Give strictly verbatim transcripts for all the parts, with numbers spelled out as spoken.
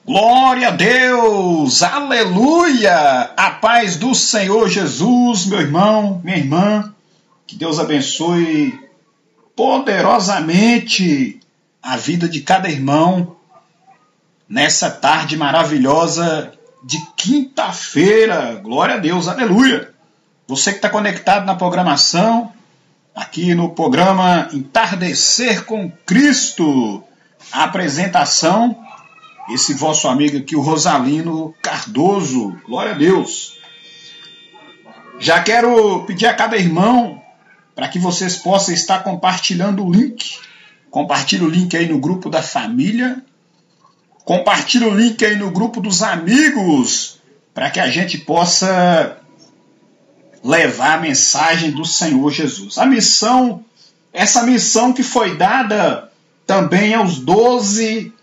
Glória a Deus, aleluia, a paz do Senhor Jesus, meu irmão, minha irmã, que Deus abençoe poderosamente a vida de cada irmão nessa tarde maravilhosa de quinta-feira, glória a Deus, aleluia. Você que está conectado na programação, aqui no programa Entardecer com Cristo, a apresentação, esse vosso amigo aqui, o Rosalino Cardoso, glória a Deus. Já quero pedir a cada irmão para que vocês possam estar compartilhando o link. Compartilhe o link aí no grupo da família. Compartilhe o link aí no grupo dos amigos, para que a gente possa levar a mensagem do Senhor Jesus. A missão, essa missão que foi dada também aos doze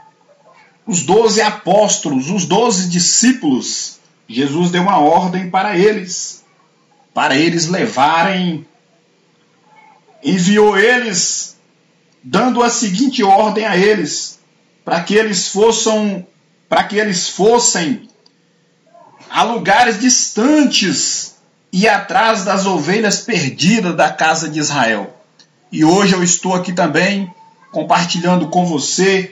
Os doze apóstolos, os doze discípulos, Jesus deu uma ordem para eles, para eles levarem, enviou eles, dando a seguinte ordem a eles, para que eles fossem, para que eles fossem a lugares distantes e atrás das ovelhas perdidas da casa de Israel. E hoje eu estou aqui também compartilhando com você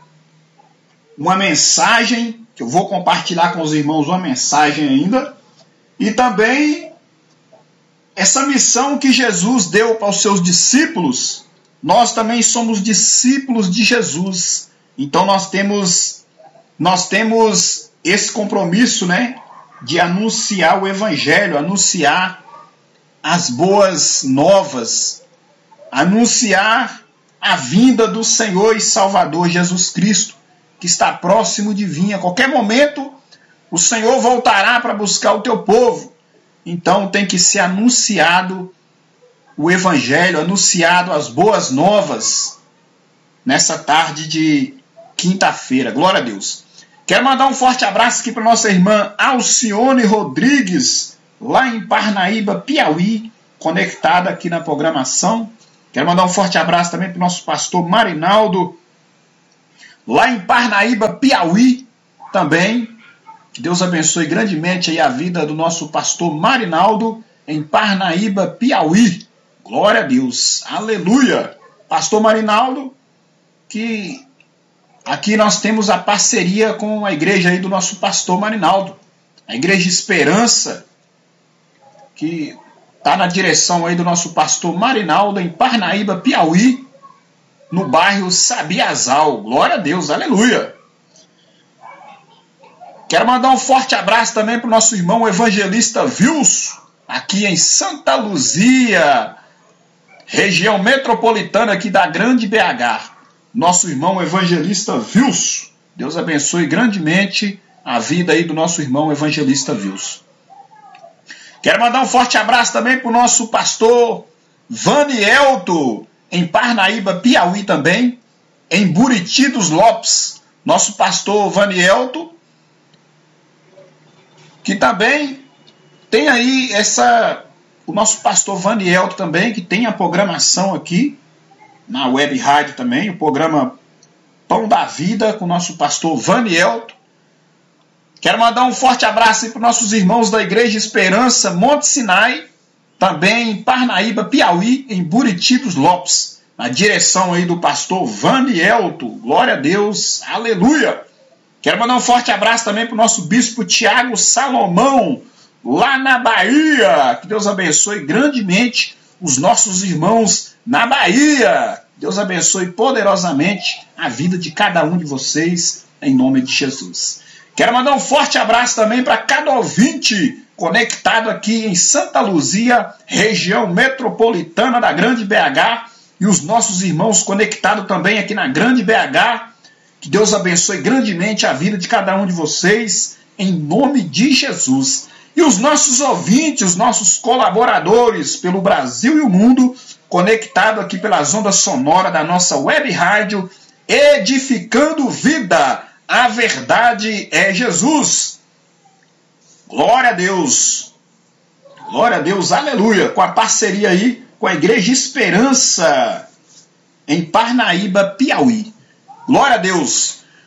uma mensagem, que eu vou compartilhar com os irmãos uma mensagem ainda, e também essa missão que Jesus deu para os seus discípulos. Nós também somos discípulos de Jesus, então nós temos, nós temos esse compromisso, né, de anunciar o Evangelho, anunciar as boas novas, anunciar a vinda do Senhor e Salvador Jesus Cristo, que está próximo de vir. A qualquer momento o Senhor voltará para buscar o teu povo. Então tem que ser anunciado o Evangelho, anunciado as boas novas nessa tarde de quinta-feira. Glória a Deus. Quero mandar um forte abraço aqui para nossa irmã Alcione Rodrigues, lá em Parnaíba, Piauí, conectada aqui na programação. Quero mandar um forte abraço também para o nosso pastor Marinaldo, lá em Parnaíba, Piauí, também. Que Deus abençoe grandemente aí a vida do nosso pastor Marinaldo, em Parnaíba, Piauí. Glória a Deus, aleluia. Pastor Marinaldo, que aqui nós temos a parceria com a igreja aí do nosso pastor Marinaldo, a Igreja Esperança, que está na direção aí do nosso pastor Marinaldo, em Parnaíba, Piauí, no bairro Sabiazal. Glória a Deus, aleluia. Quero mandar um forte abraço também para o nosso irmão evangelista Wilson, aqui em Santa Luzia, região metropolitana aqui da Grande B H. Nosso irmão evangelista Wilson. Deus abençoe grandemente a vida aí do nosso irmão evangelista Wilson. Quero mandar um forte abraço também para o nosso pastor Vanielto, em Parnaíba, Piauí também, em Buriti dos Lopes, nosso pastor Vanielto, que também tem aí essa, o nosso pastor Vanielto também, que tem a programação aqui, na web rádio também, o programa Pão da Vida, com o nosso pastor Vanielto. Quero mandar um forte abraço para os nossos irmãos da Igreja Esperança, Monte Sinai, também em Parnaíba, Piauí, em Buriti dos Lopes, na direção aí do pastor Vanielto. Glória a Deus, aleluia. Quero mandar um forte abraço também para o nosso bispo Tiago Salomão, lá na Bahia. Que Deus abençoe grandemente os nossos irmãos na Bahia. Deus abençoe poderosamente a vida de cada um de vocês, em nome de Jesus. Quero mandar um forte abraço também para cada ouvinte conectado aqui em Santa Luzia, região metropolitana da Grande B H, e os nossos irmãos conectados também aqui na Grande B H. Que Deus abençoe grandemente a vida de cada um de vocês, em nome de Jesus. E os nossos ouvintes, os nossos colaboradores pelo Brasil e o mundo, conectados aqui pelas ondas sonoras da nossa web rádio, Edificando Vida, a verdade é Jesus. Glória a Deus. Glória a Deus, aleluia. Com a parceria aí com a Igreja Esperança, em Parnaíba, Piauí. Glória a Deus.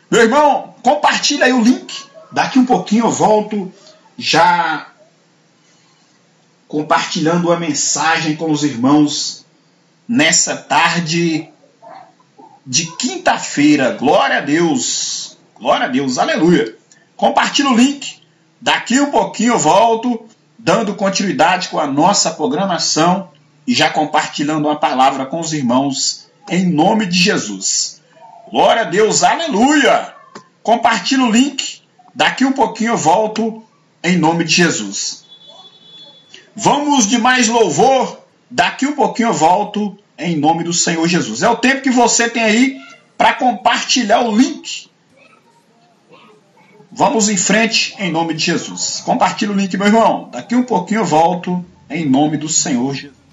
Meu irmão, compartilha aí o link. Daqui um pouquinho eu volto já compartilhando a mensagem com os irmãos nessa tarde de quinta-feira. Glória a Deus. Glória a Deus. Aleluia. Compartilha o link. Daqui um pouquinho eu volto dando continuidade com a nossa programação e já compartilhando uma palavra com os irmãos em nome de Jesus. Glória a Deus. Aleluia. Compartilha o link. Daqui um pouquinho eu volto em nome de Jesus. Vamos de mais louvor. Daqui um pouquinho eu volto em nome do Senhor Jesus. É o tempo que você tem aí para compartilhar o link. Vamos em frente em nome de Jesus. Compartilha o link, meu irmão. Daqui um pouquinho eu volto em nome do Senhor Jesus.